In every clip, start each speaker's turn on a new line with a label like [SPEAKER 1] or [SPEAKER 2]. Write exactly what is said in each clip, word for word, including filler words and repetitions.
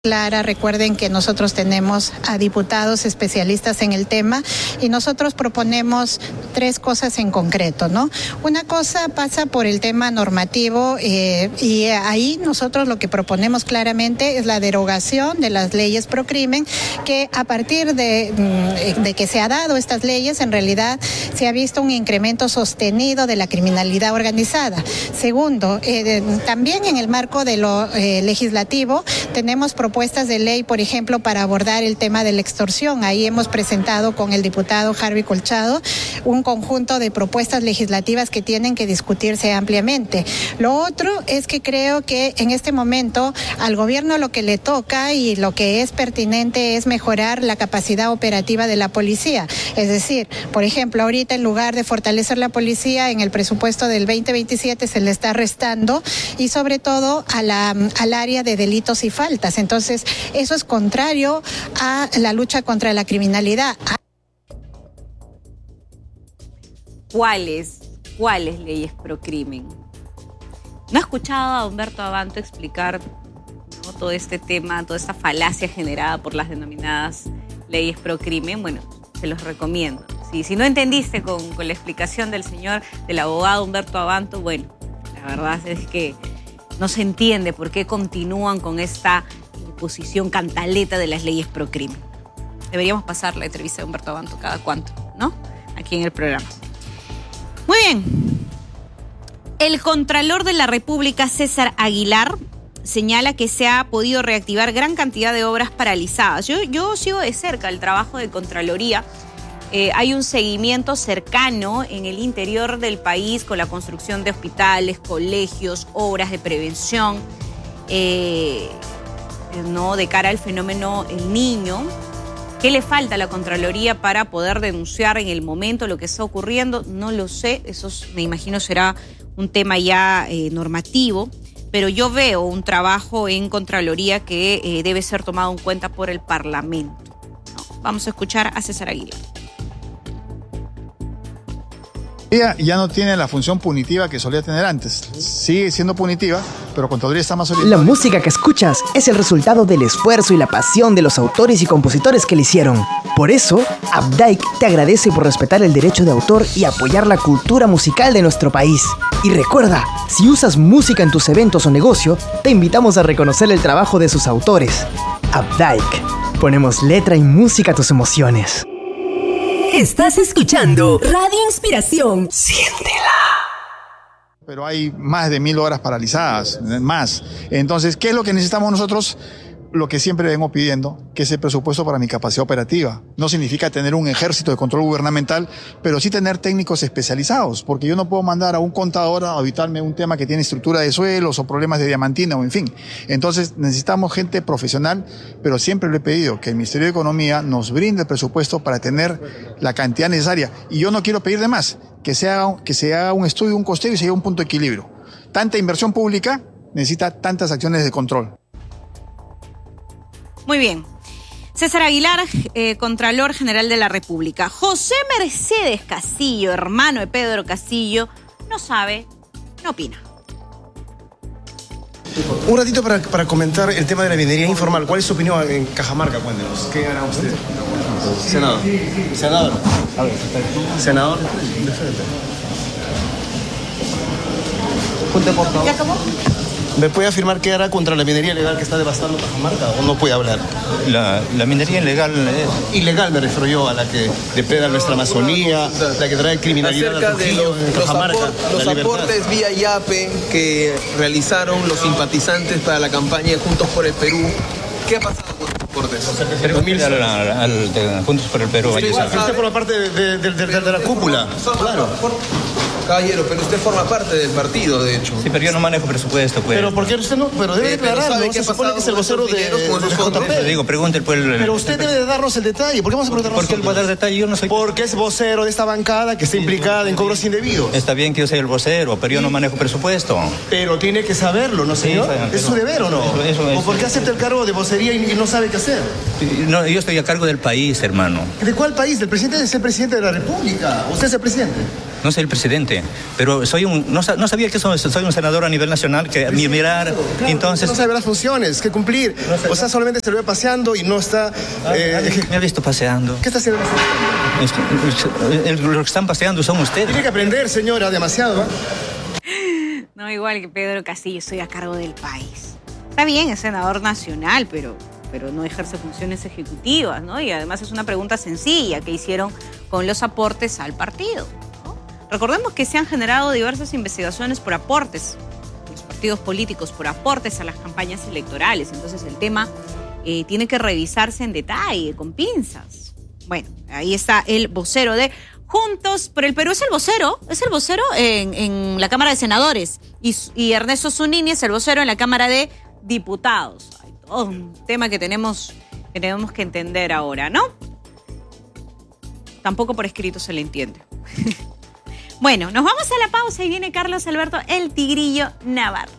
[SPEAKER 1] Clara, recuerden que nosotros tenemos a diputados especialistas en el tema y nosotros proponemos tres cosas en concreto, ¿no? Una cosa pasa por el tema normativo eh, y ahí nosotros lo que proponemos claramente es la derogación de las leyes pro crimen, que a partir de, de que se ha dado estas leyes, en realidad se ha visto un incremento sostenido de la criminalidad organizada. Segundo, eh, también en el marco de lo eh, legislativo tenemos propuestas propuestas de ley, por ejemplo, para abordar el tema de la extorsión. Ahí hemos presentado con el diputado Harvey Colchado un conjunto de propuestas legislativas que tienen que discutirse ampliamente. Lo otro es que creo que en este momento al gobierno lo que le toca y lo que es pertinente es mejorar la capacidad operativa de la policía. Es decir, por ejemplo, ahorita en lugar de fortalecer la policía, en el presupuesto del veinte veintisiete se le está restando y sobre todo a la, al área de delitos y faltas. Entonces, Entonces, eso es contrario a la lucha contra la criminalidad.
[SPEAKER 2] ¿Cuáles? ¿Cuáles leyes pro crimen? ¿No he escuchado a Humberto Abanto explicar, ¿no?, todo este tema, toda esta falacia generada por las denominadas leyes pro crimen? Bueno, se los recomiendo. Sí, si no entendiste con, con la explicación del señor, del abogado Humberto Abanto, bueno, la verdad es que no se entiende por qué continúan con esta posición cantaleta de las leyes pro crimen. Deberíamos pasar la entrevista de Humberto Abanto cada cuánto, ¿no? Aquí en el programa. Muy bien. El Contralor de la República, César Aguilar, señala que se ha podido reactivar gran cantidad de obras paralizadas. Yo, yo sigo de cerca el trabajo de Contraloría. Eh, hay un seguimiento cercano en el interior del país con la construcción de hospitales, colegios, obras de prevención, eh, ¿no?, de cara al fenómeno El Niño. ¿Qué le falta a la Contraloría para poder denunciar en el momento lo que está ocurriendo? No lo sé, eso me imagino será un tema ya eh, normativo, pero yo veo un trabajo en Contraloría que eh, debe ser tomado en cuenta por el Parlamento, ¿no? Vamos a escuchar a César Aguilar.
[SPEAKER 3] Ella ya no tiene la función punitiva que solía tener antes. Sigue siendo punitiva, pero Contraloría está más orientada.
[SPEAKER 4] La música que escuchas es el resultado del esfuerzo y la pasión de los autores y compositores que la hicieron. Por eso, Updike te agradece por respetar el derecho de autor y apoyar la cultura musical de nuestro país. Y recuerda, si usas música en tus eventos o negocio, te invitamos a reconocer el trabajo de sus autores. Updike. Ponemos letra y música a tus emociones.
[SPEAKER 5] Estás escuchando Radio Inspiración. Siéntela.
[SPEAKER 3] Pero hay más de mil horas paralizadas, más. Entonces, ¿qué es lo que necesitamos nosotros? Lo que siempre vengo pidiendo, que es el presupuesto para mi capacidad operativa. No significa tener un ejército de control gubernamental, pero sí tener técnicos especializados, porque yo no puedo mandar a un contador a auditarme un tema que tiene estructura de suelos o problemas de diamantina o en fin. Entonces necesitamos gente profesional, pero siempre le he pedido que el Ministerio de Economía nos brinde el presupuesto para tener la cantidad necesaria. Y yo no quiero pedir de más, que se haga, que se haga un estudio, un costeo y se llegue a un punto de equilibrio. Tanta inversión pública necesita tantas acciones de control.
[SPEAKER 2] Muy bien. César Aguilar, eh, Contralor General de la República. José Mercedes Castillo, hermano de Pedro Castillo, no sabe, no opina.
[SPEAKER 6] Un ratito para, para comentar el tema de la minería informal. ¿Cuál es su opinión en Cajamarca? Cuéntenos. ¿Qué hará usted? Senador. Senador. A ver, senador. Punto por favor. ¿Ya acabó? ¿Me puede afirmar qué hará contra la minería ilegal que está devastando Cajamarca o no puede hablar?
[SPEAKER 7] La, la minería ilegal es...
[SPEAKER 6] Ilegal me refiero yo a la que depreda nuestra Amazonía, la que trae criminalidad
[SPEAKER 8] acerca
[SPEAKER 6] a Trujillo,
[SPEAKER 8] de los,
[SPEAKER 6] en Cajamarca.
[SPEAKER 8] los, apor, los aportes vía YAPE que realizaron los simpatizantes para la campaña Juntos por el Perú. ¿Qué ha pasado con los aportes?
[SPEAKER 7] Pregúntale al, al, al de Juntos por el Perú.
[SPEAKER 6] Usted, usted por la parte de, de, de, de, de, de la cúpula. Claro.
[SPEAKER 8] Caballero, pero usted forma parte del partido, de hecho.
[SPEAKER 7] Sí, pero yo no manejo presupuesto, pues.
[SPEAKER 6] Pero ¿por qué usted no? Pero debe
[SPEAKER 8] eh,
[SPEAKER 6] declararlo.
[SPEAKER 8] ¿Sabe qué
[SPEAKER 6] se supone que es el vocero de, de, de J P.
[SPEAKER 7] Te digo, pregunte el pueblo.
[SPEAKER 6] Pero usted debe de darnos el detalle. ¿Por qué vamos a preguntar
[SPEAKER 7] ¿Por qué él va a dar detalle? Yo no soy...
[SPEAKER 6] Porque es vocero de esta bancada que está implicada en cobros indebidos.
[SPEAKER 7] Está bien que yo sea el vocero, pero yo no manejo presupuesto.
[SPEAKER 6] Pero tiene que saberlo, ¿no, señor? Sí, ¿es su deber o no?
[SPEAKER 7] Eso, eso, eso,
[SPEAKER 6] ¿O por qué acepta el cargo de vocería y, y no sabe qué hacer?
[SPEAKER 7] No, yo estoy a cargo del país, hermano.
[SPEAKER 6] ¿De cuál país? ¿Del presidente es el presidente de la República? ¿Usted es el presidente?
[SPEAKER 7] No soy el presidente. bien. Pero soy un, no, no sabía que soy, soy un senador a nivel nacional, que mi mirar,
[SPEAKER 6] claro,
[SPEAKER 7] entonces...
[SPEAKER 6] No sabe las funciones, que cumplir. No sé, o sea, solamente se lo ve paseando y no está...
[SPEAKER 7] Ah,
[SPEAKER 6] eh,
[SPEAKER 7] me ha visto paseando.
[SPEAKER 6] ¿Qué está haciendo?
[SPEAKER 7] Los que están paseando son ustedes.
[SPEAKER 6] Tiene que aprender, señora, demasiado. ¿eh?
[SPEAKER 2] No, igual que Pedro Castillo, estoy a cargo del país. Está bien, es senador nacional, pero, pero no ejerce funciones ejecutivas, ¿no? Y además es una pregunta sencilla que hicieron con los aportes al partido, ¿no? Recordemos que se han generado diversas investigaciones por aportes, los partidos políticos por aportes a las campañas electorales. Entonces el tema eh, tiene que revisarse en detalle, con pinzas. Bueno, ahí está el vocero de Juntos por el Perú. Es el vocero, es el vocero en, en la Cámara de Senadores. Y, y Ernesto Zunini es el vocero en la Cámara de Diputados. Hay todo un tema que tenemos, que tenemos que entender ahora, ¿no? Tampoco por escrito se le entiende. Bueno, nos vamos a la pausa y viene Carlos Alberto, el Tigrillo Navarro.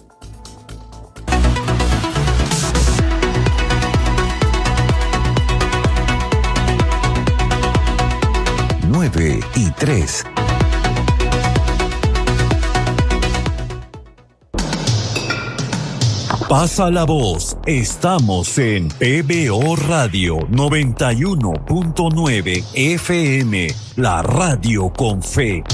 [SPEAKER 9] nueve y tres. Pasa la voz. Estamos en P B O Radio noventa y uno punto nueve F M, la radio con fe.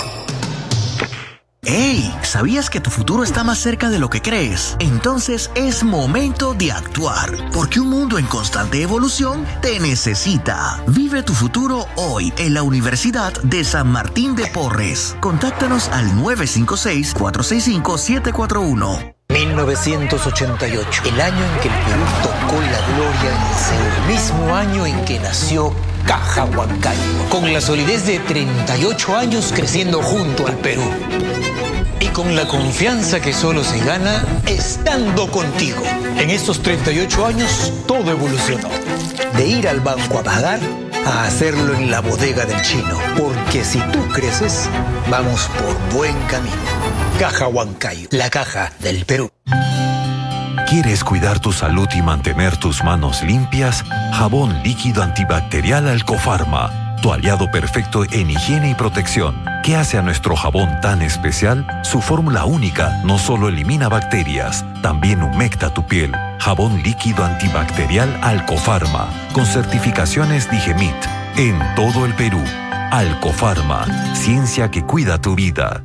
[SPEAKER 10] ¡Hey! ¿Sabías que tu futuro está más cerca de lo que crees? Entonces es momento de actuar, porque un mundo en constante evolución te necesita. Vive tu futuro hoy en la Universidad de San Martín de Porres. Contáctanos al nueve cinco seis, cuatro seis cinco, siete cuatro uno.
[SPEAKER 11] mil novecientos ochenta y ocho, el año en que el Perú tocó la gloria en Seúl, el mismo año en que nació Caja Huancayo, con la solidez de treinta y ocho años creciendo junto al Perú. Y con la confianza que solo se gana estando contigo. En estos treinta y ocho años todo evolucionó. De ir al banco a pagar a hacerlo en la bodega del chino. Porque si tú creces, vamos por buen camino. Caja Huancayo, la caja del Perú.
[SPEAKER 9] ¿Quieres cuidar tu salud y mantener tus manos limpias? Jabón líquido antibacterial Alcofarma, tu aliado perfecto en higiene y protección. ¿Qué hace a nuestro jabón tan especial? Su fórmula única no solo elimina bacterias, también humecta tu piel. Jabón líquido antibacterial Alcofarma, con certificaciones Digemit, en todo el Perú. Alcofarma, ciencia que cuida tu vida.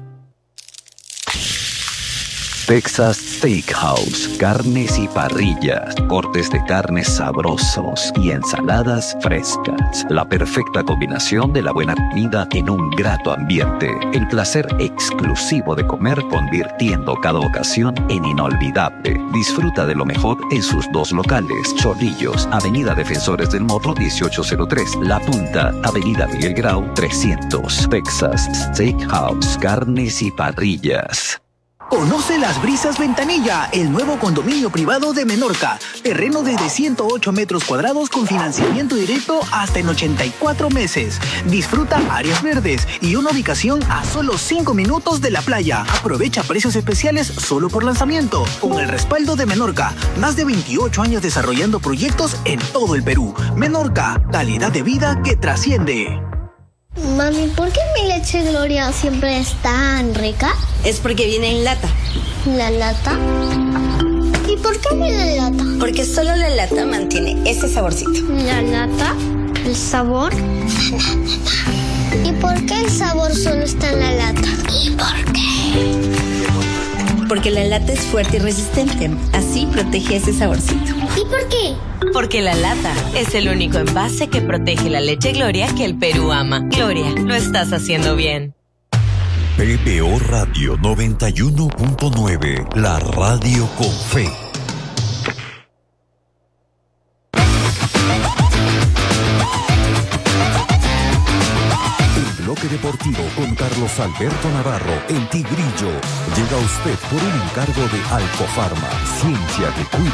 [SPEAKER 12] Texas Steakhouse, carnes y parrillas, cortes de carnes sabrosos y ensaladas frescas. La perfecta combinación de la buena comida en un grato ambiente. El placer exclusivo de comer, convirtiendo cada ocasión en inolvidable. Disfruta de lo mejor en sus dos locales. Chorrillos, Avenida Defensores del Morro dieciocho cero tres. La Punta, Avenida Miguel Grau trescientos. Texas Steakhouse, carnes y parrillas.
[SPEAKER 4] Conoce Las Brisas Ventanilla, el nuevo condominio privado de Menorca. Terreno desde ciento ocho metros cuadrados con financiamiento directo hasta en ochenta y cuatro meses. Disfruta áreas verdes y una ubicación a solo cinco minutos de la playa. Aprovecha precios especiales solo por lanzamiento. Con el respaldo de Menorca, más de veintiocho años desarrollando proyectos en todo el Perú. Menorca, calidad de vida que trasciende.
[SPEAKER 13] Mami, ¿por qué mi leche Gloria siempre es tan rica?
[SPEAKER 14] Es porque viene en lata.
[SPEAKER 13] ¿La lata? ¿Y por qué viene en lata?
[SPEAKER 14] Porque solo la lata mantiene ese saborcito.
[SPEAKER 13] ¿La lata? ¿El sabor? ¿Y por qué el sabor solo está en la lata? ¿Y por qué?
[SPEAKER 14] Porque la lata es fuerte y resistente. Así protege ese saborcito.
[SPEAKER 13] ¿Y por qué?
[SPEAKER 15] Porque la lata es el único envase que protege la leche Gloria que el Perú ama. Gloria, lo estás haciendo bien.
[SPEAKER 9] P B O Radio noventa y uno punto nueve, la radio con fe. El bloque deportivo con Carlos Alberto Navarro, el Tigrillo, llega a usted por un encargo de Alcofarma, ciencia que cuida